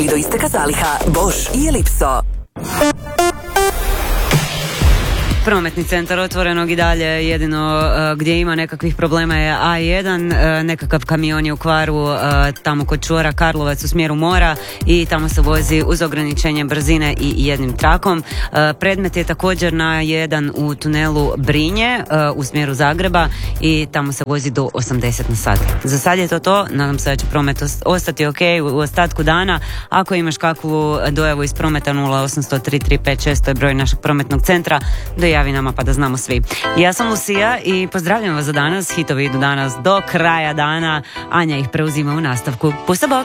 I do isteka zaliha Bosch i Ellipso. Prometni centar Otvorenog i dalje, jedino gdje ima nekakvih problema je A1, nekakav kamion je u kvaru tamo kod čvora Karlovac u smjeru mora i tamo se vozi uz ograničenje brzine i jednim trakom. Predmet je također na A1 u tunelu Brinje u smjeru Zagreba i tamo se vozi do 80 na sat. Za sad je to, nadam se da će promet ostati ok u ostatku dana. Ako imaš kakvu dojavu iz prometa 0800 3356, to je broj našeg prometnog centra, javi nama pa da znamo svi. Ja sam Lucija i pozdravljam vas za danas. Hitovi idu danas do kraja dana. Anja ih preuzima u nastavku. Pusta bok!